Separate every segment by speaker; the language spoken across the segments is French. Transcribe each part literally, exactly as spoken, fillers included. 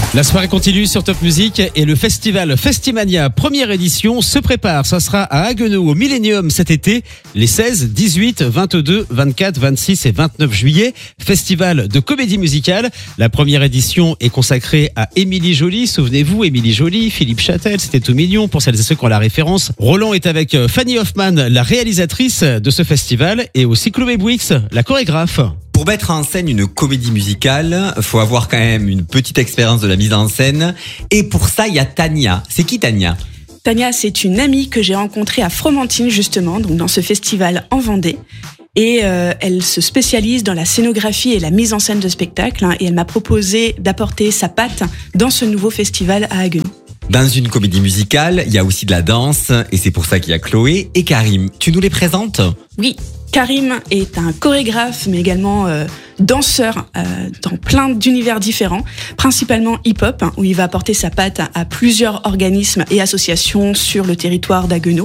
Speaker 1: La soirée continue sur Top Music et le festival Festimania première édition se prépare. Ça sera à Haguenau au Millennium cet été, les seize, dix-huit, vingt-deux, vingt-quatre, vingt-six et vingt-neuf juillet. Festival de comédie musicale. La première édition est consacrée à Émilie Joly. Souvenez-vous, Émilie Joly, Philippe Châtel, c'était tout mignon pour celles et ceux qui ont la référence. Roland est avec Fanny Hoffman, la réalisatrice de ce festival, et aussi Chloé Bouix, la chorégraphe.
Speaker 2: Pour mettre en scène une comédie musicale, faut avoir quand même une petite expérience de la mise en scène. Et pour ça, il y a Tania. C'est qui Tania ?
Speaker 3: Tania, c'est une amie que j'ai rencontrée à Fromentine, justement, donc dans ce festival en Vendée. Et euh, elle se spécialise dans la scénographie et la mise en scène de spectacles. Hein, et elle m'a proposé d'apporter sa patte dans ce nouveau festival à Haguenau.
Speaker 2: Dans une comédie musicale, il y a aussi de la danse. Et c'est pour ça qu'il y a Chloé et Karim. Tu nous les présentes ?
Speaker 3: Oui. Karim est un chorégraphe, mais également euh, danseur euh, dans plein d'univers différents, principalement hip-hop, hein, où il va apporter sa patte à, à plusieurs organismes et associations sur le territoire d'Haguenau.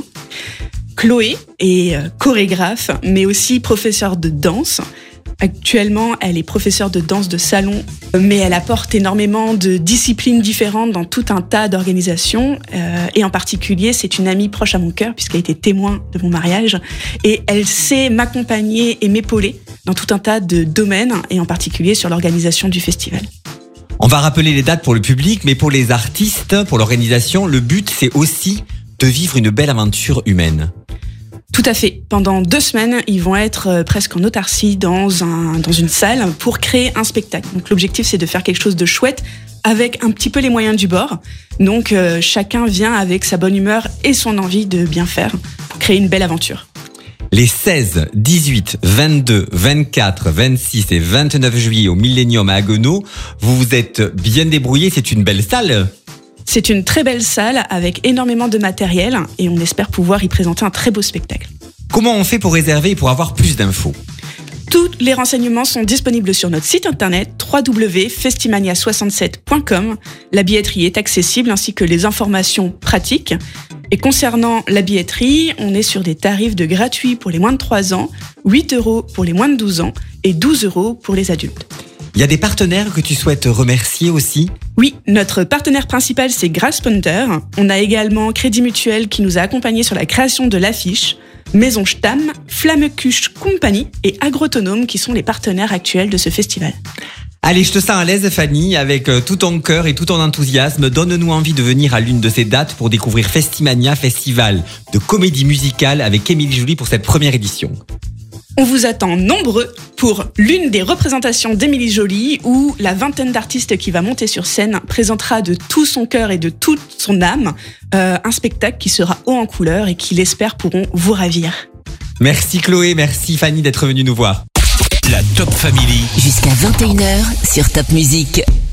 Speaker 3: Chloé est euh, chorégraphe, mais aussi professeure de danse. Actuellement, elle est professeure de danse de salon, mais elle apporte énormément de disciplines différentes dans tout un tas d'organisations. Euh, et en particulier, c'est une amie proche à mon cœur, puisqu'elle a été témoin de mon mariage. Et elle sait m'accompagner et m'épauler dans tout un tas de domaines, et en particulier sur l'organisation du festival.
Speaker 2: On va rappeler les dates pour le public, mais pour les artistes, pour l'organisation, le but, c'est aussi de vivre une belle aventure humaine.
Speaker 3: Tout à fait. Pendant deux semaines, ils vont être presque en autarcie dans un, dans une salle pour créer un spectacle. Donc l'objectif, c'est de faire quelque chose de chouette avec un petit peu les moyens du bord. Donc euh, chacun vient avec sa bonne humeur et son envie de bien faire pour créer une belle aventure.
Speaker 2: Les seize, dix-huit, vingt-deux, vingt-quatre, vingt-six et vingt-neuf juillet au Millennium à Haguenau, vous vous êtes bien débrouillés, c'est une belle salle.
Speaker 3: C'est une très belle salle avec énormément de matériel et on espère pouvoir y présenter un très beau spectacle.
Speaker 2: Comment on fait pour réserver et pour avoir plus d'infos ?
Speaker 3: Tous les renseignements sont disponibles sur notre site internet w w w point festimania soixante-sept point com. La billetterie est accessible ainsi que les informations pratiques. Et concernant la billetterie, on est sur des tarifs de gratuit pour les moins de trois ans, huit euros pour les moins de douze ans et douze euros pour les adultes.
Speaker 2: Il y a des partenaires que tu souhaites remercier aussi ?
Speaker 3: Oui, notre partenaire principal, c'est Grassponder. On a également Crédit Mutuel qui nous a accompagnés sur la création de l'affiche, Maison Stam, Flammecuche Compagnie et Agrotonome qui sont les partenaires actuels de ce festival.
Speaker 2: Allez, je te sens à l'aise, Fanny, avec tout ton cœur et tout ton enthousiasme. Donne-nous envie de venir à l'une de ces dates pour découvrir Festimania, festival de comédie musicale avec Émilie Joly pour cette première édition.
Speaker 3: On vous attend nombreux pour l'une des représentations d'Émilie Joly où la vingtaine d'artistes qui va monter sur scène présentera de tout son cœur et de toute son âme euh, un spectacle qui sera haut en couleur et qui, l'espère, pourront vous ravir.
Speaker 2: Merci Chloé, merci Fanny d'être venue nous voir.
Speaker 4: La Top Family.
Speaker 5: Jusqu'à vingt et une heures sur Top Music.